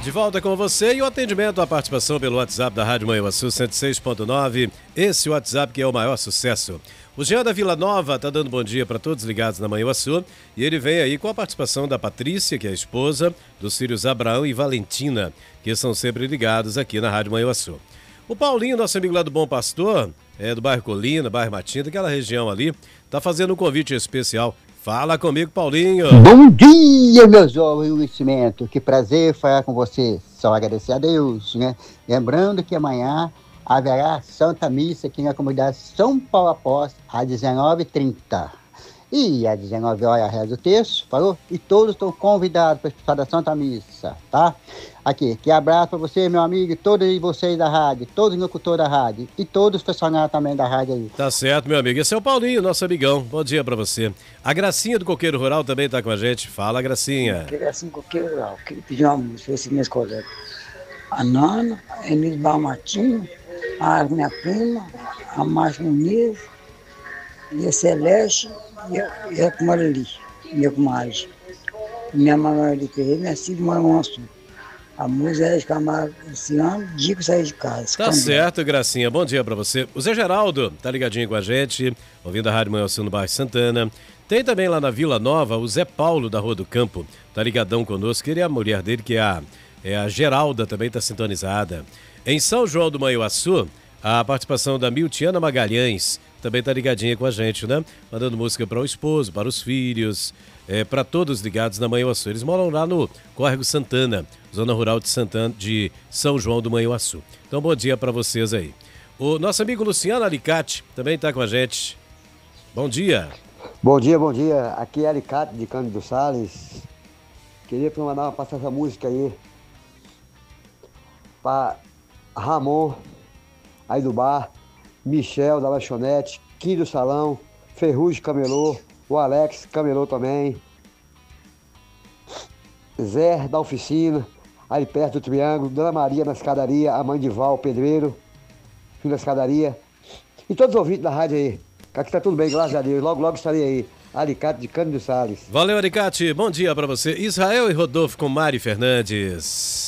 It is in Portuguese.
De volta com você e o atendimento à participação pelo WhatsApp da Rádio Manhuaçu 106.9. Esse WhatsApp que é o maior sucesso. O Jean da Vila Nova tá dando bom dia para todos ligados na Manhuaçu e ele vem aí com a participação da Patrícia, que é a esposa, dos filhos Abraão e Valentina, que são sempre ligados aqui na Rádio Manhuaçu. O Paulinho, nosso amigo lá do Bom Pastor, do bairro Colina, bairro Matinta, aquela região ali, tá fazendo um convite especial. Fala comigo, Paulinho. Bom dia, meus jovens do Nascimento. Que prazer falar com você. Só agradecer a Deus, né? Lembrando que amanhã haverá Santa Missa aqui na comunidade São Paulo Apóstolo, às 19h30. E às 19 horas reza o texto, falou? E todos estão convidados para participar da Santa Missa, tá? Aqui, que abraço para você, meu amigo, e todos vocês da rádio, todos os locutores da rádio e todos os funcionários também da rádio aí. Tá certo, meu amigo. Esse é o Paulinho, nosso amigão. Bom dia para você. A Gracinha do Coqueiro Rural também tá com a gente. Fala, Gracinha. Gracinha do Coqueiro Rural. Queria pedir uma música, esse meus colegas. A Nana, a Emílio Balmatinho, a minha prima, a Márcia Muniz, e a Celeste e a Marili, minha comadre. Minha mãe Marili Ferreira, minha filha Manhuaçu. A música é de Camargo esse ano, digo sair de casa. Tá certo, Gracinha. Bom dia pra você. O Zé Geraldo tá ligadinho com a gente, ouvindo a Rádio Manhuaçu no bairro Santana. Tem também lá na Vila Nova o Zé Paulo da Rua do Campo, tá ligadão conosco. Ele é a mulher dele, que é a Geralda, também tá sintonizada. Em São João do Manhuaçu, a participação da Miltiana Magalhães também tá ligadinha com a gente, né? Mandando música para o esposo, para os filhos, para todos ligados na Manhuaçu. Eles moram lá no Córrego Santana, zona rural de Santana, de São João do Manhuaçu. Então, bom dia para vocês aí. O nosso amigo Luciano Alicate também tá com a gente. Bom dia. Bom dia, bom dia. Aqui é Alicate de Cândido Salles. Queria passar essa música aí para Ramon, aí do bar, Michel da lanchonete, Kim do salão, Ferrugem Camelô, o Alex Camelô também, Zé da oficina, aí perto do Triângulo, Dona Maria na escadaria, a mãe de Val, o pedreiro, filho da escadaria, e todos os ouvintes da rádio aí. Aqui tá tudo bem, graças a Deus. Logo, logo estarei aí. Alicate de Cândido Salles. Valeu, Alicate. Bom dia pra você. Israel e Rodolfo com Mari Fernandes.